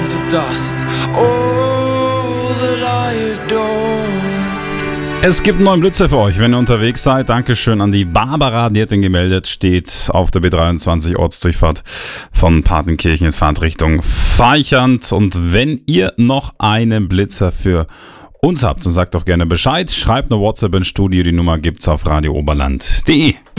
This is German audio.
to dust. All that I adore. Es gibt einen neuen Blitzer für euch, wenn ihr unterwegs seid. Dankeschön an die Barbara, die hat den gemeldet. Steht auf der B23 Ortsdurchfahrt von Partenkirchen in Fahrtrichtung Feichand. Und wenn ihr noch einen Blitzer für uns habt, dann sagt doch gerne Bescheid. Schreibt eine WhatsApp ins Studio, die Nummer gibt's auf radiooberland.de.